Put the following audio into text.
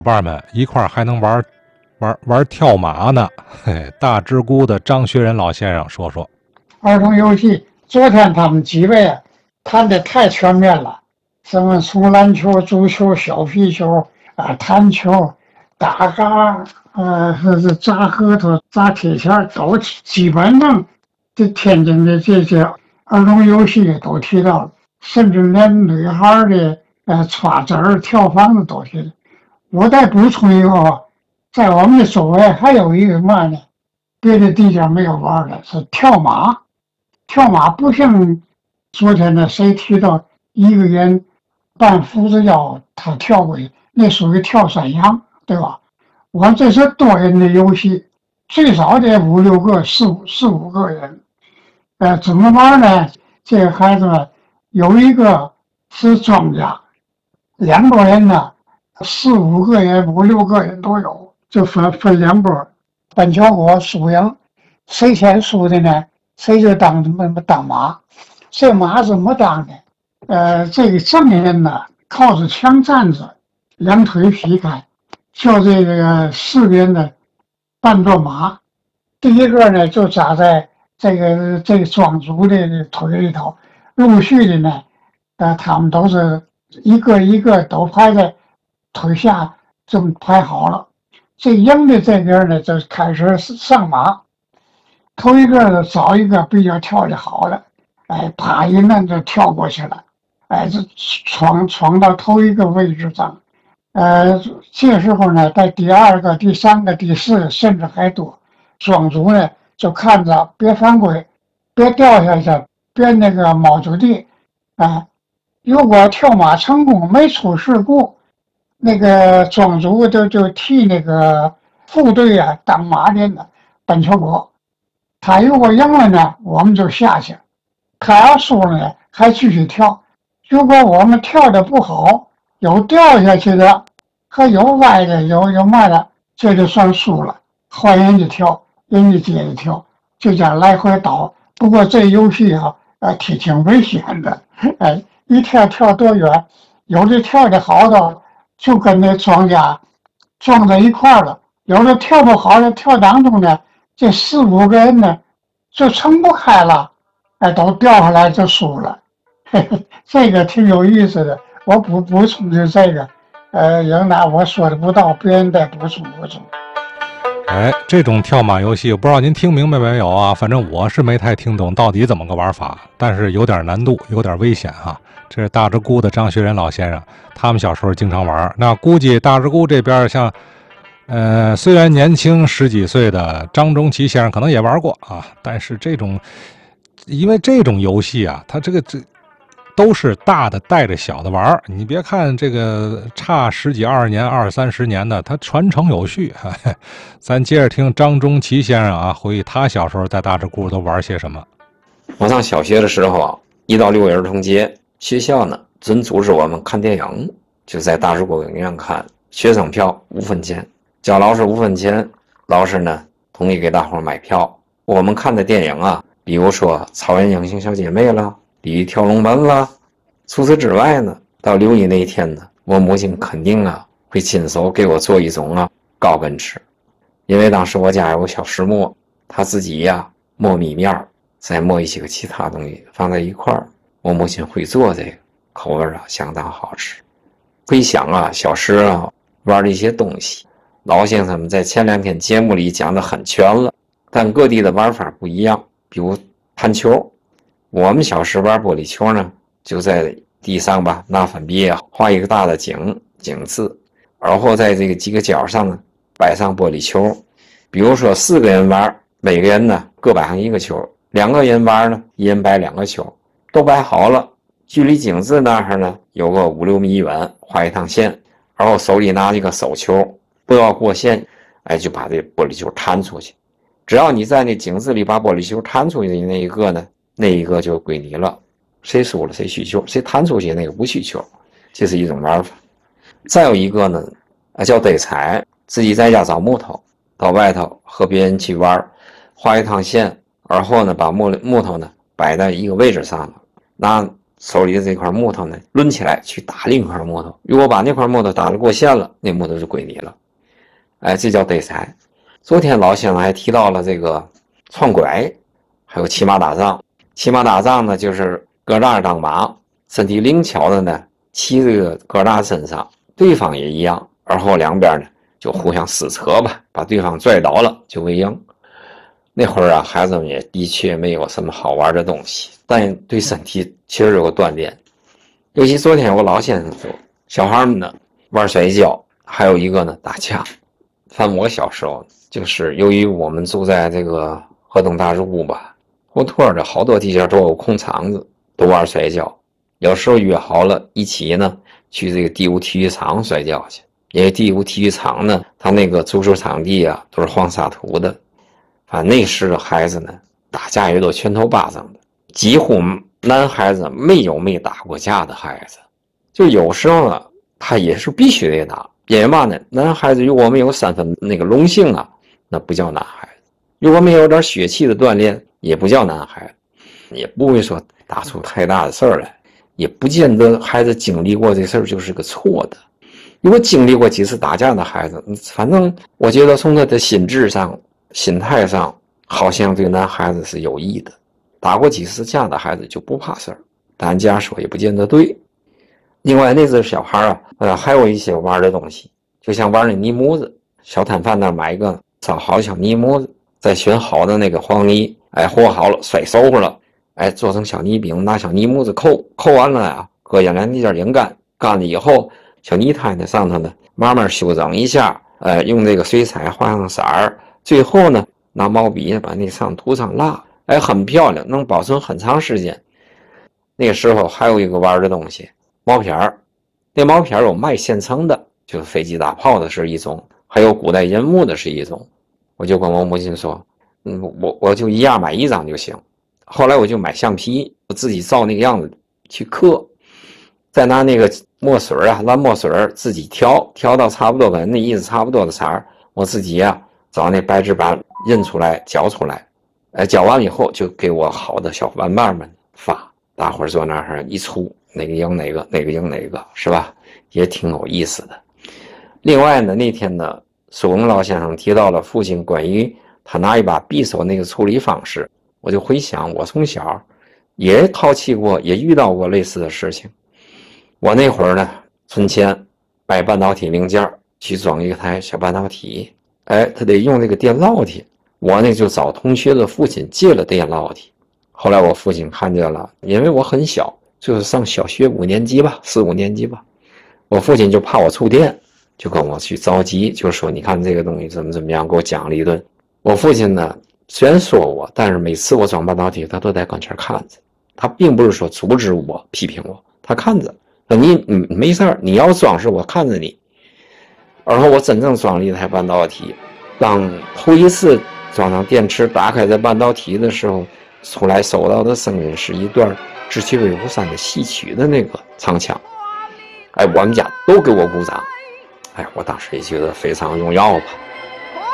伴儿们一块儿还能玩跳马呢。嘿，大直沽的张学仁老先生说说。 儿童游戏，昨天他们几位谈的太全面了，什么从篮球、足球、小皮球弹球、打嘎砸核桃、砸铁锹，都基本上这天津的这些儿童游戏都提到了，甚至连女孩的刷子儿、跳房子都提了。我再补充一个，在我们的周围还有一个嘛呢，别的地方没有玩的是跳马。跳马不像昨天的谁提到一个人半扶着腰他跳过去，那属于跳山羊，对吧？我这是多人的游戏，最少得五六个、四五个人。怎么玩呢？这个孩子们有一个是庄家，两拨人呢，四五个人、五六个人都有，就分两拨，板桥果输赢，谁先输的呢？谁就当马。这马怎么当的？这个正人呢，靠着枪站着，两腿劈开，叫这个士兵呢扮作马。第一个呢就扎在这个庄主的腿里头，陆续的呢，他们都是一个一个都排在腿下，这么排好了。这赢的这边呢就开始上马。头一个呢找一个比较跳得好的，啪一摁就跳过去了，这闯到头一个位置上，这时候呢，在第二个、第三个、第四个甚至还多，庄主呢就看着别犯规，别掉下去，别那个猫走地，如果跳马成功没出事故，那个庄主就替那个副队当马的呢，板桥果。他如果赢了呢，我们就下去；他要输了呢，还继续跳。如果我们跳的不好，有掉下去的，和有歪的，有嘛的，这就算输了。换人家跳，人家接着跳，就这样来回倒。不过这游戏挺危险的，一跳多远，有的跳的好的就跟那庄家撞在一块了，有的跳不好的跳当中呢。这四五个人呢，就撑不开了，都掉下来就输了。这个挺有意思的。我补充就这个，有哪我说的不到，别人再补充。 这种跳马游戏，不知道您听明白没有啊？反正我是没太听懂到底怎么个玩法，但是有点难度，有点危险哈。这是大直沽的张学仁老先生，他们小时候经常玩。那估计大直沽这边像。虽然年轻十几岁的张中奇先生可能也玩过啊，但是因为这种游戏啊，它这都是大的带着小的玩。你别看这个差十几20年、20-30年的，它传承有序。咱接着听张中奇先生啊，回忆他小时候在大直沽都玩些什么。 我上小学的时候啊，1到6月儿童节，学校呢准组织我们看电影，就在大直沽影院看，学生票5分钱。交老师5分钱，老师呢同意给大伙买票。我们看的电影啊，比如说《草原英雄小姐妹》了，《鲤鱼跳龙门》了。除此之外呢，到6一那一天呢，我母亲肯定会亲手给我做一种糕跟吃，因为当时我家有个小石磨，她自己磨米面，再磨一些个其他东西放在一块儿。我母亲会做这个，口味相当好吃。回想小时玩的一些东西。老先生们在前2天节目里讲的很全了，但各地的玩法不一样。比如弹球，我们小时玩玻璃球呢，就在地上拿粉笔画一个大的井字，而后在这个几个角上呢摆上玻璃球。比如说4个人玩，每个人呢各摆上1个球；2个人玩呢，一人摆2个球，都摆好了。距离井字那儿呢有个5-6米远，画一趟线，然后手里拿一个手球。不要过线，就把这玻璃球弹出去。只要你在那井字里把玻璃球弹出去的那一个就归你了。谁输了谁续球，谁弹出去那个不续球，这是一种玩法。再有一个呢，叫堆彩，自己在家找木头，到外头和别人去玩，画一趟线，而后呢把木头呢摆在一个位置上，拿手里的这块木头呢抡起来去打另一块木头，如果把那块木头打得过线了，那木头就归你了。哎，这叫对财。昨天老先生还提到了这个窜拐，还有骑马打仗。骑马打仗呢，就是哥俩当马，身体灵巧的呢骑这个哥俩身上，对方也一样，而后两边呢就互相撕扯吧，把对方拽倒了就为赢。那会儿啊，孩子们也的确没有什么好玩的东西，但对身体其实有个锻炼。尤其昨天我老先生说，小孩们呢玩摔跤，还有一个呢打架。反正我小时候就是由于我们住在这个河东大入吧，胡同的好多地界都有空场子，都玩摔跤。有时候约好了一起呢去这个第五体育场摔跤去，因为第五体育场呢，它那个足球场地啊都是黄沙土的。反正那时的孩子呢，打架也都拳头巴掌的，几乎男孩子没有没打过架的孩子。就有时候呢，他也是必须得打。因为嘛呢，男孩子如果没有3分那个龙性啊，那不叫男孩子；如果没有点血气的锻炼，也不叫男孩子，也不会说打出太大的事儿来，也不见得孩子经历过这事儿就是个错的。如果经历过几次打架的孩子，反正我觉得从他的心智上、心态上，好像对男孩子是有益的。打过几次架的孩子就不怕事儿，但家说也不见得对。另外那阵小孩啊，还有一些玩的东西，就像玩那泥模子，小摊贩那买一个烧好的小泥模子，再选好的那个黄泥，哎，和好了甩熟了，哎，做成小泥饼，拿小泥模子扣完了啊，搁1-2天阴干，干了以后，小泥滩在上头呢，慢慢修整一下，用这个水彩画上色儿，最后呢，拿毛笔把那上涂上蜡，哎，很漂亮，能保存很长时间。那个时候还有一个玩的东西。毛片儿，那毛片儿有卖现成的，就是飞机大炮的是一种，还有古代人物的是一种。我就跟我母亲说，我就一样买1张就行。后来我就买橡皮，我自己照那个样子去刻，再拿那个墨水啊，蓝墨水自己调到差不多跟那意思差不多的色儿，我自己啊找那白纸板印出来，绞出来，绞完以后就给我好的小玩伴们发，大伙儿坐那儿一出。哪个赢哪个，哪个赢哪个，是吧？也挺有意思的。另外呢，那天呢，苏荣老先生提到了父亲关于他拿一把匕首那个处理方式，我就回想我从小也好奇过，也遇到过类似的事情。我那会儿呢，存钱买半导体零件去装一台小半导体，哎，他得用这个电烙铁，我呢就找同学的父亲借了电烙铁。后来我父亲看见了，因为我很小。就是上小学5年级吧，4、5年级吧，我父亲就怕我触电，就跟我去着急，就说你看这个东西怎么样，给我讲了一顿。我父亲呢，虽然说我，但是每次我装半导体，他都在跟前看着，他并不是说阻止我、批评我，他看着，你没事儿，你要装是我看着你。而后我真正装了一台半导体，当头一次装上电池，打开这半导体的时候，出来收到的声音是一段智取威虎山的戏曲的那个唱腔，哎，我们家都给我鼓掌，哎，我当时也觉得非常荣耀吧。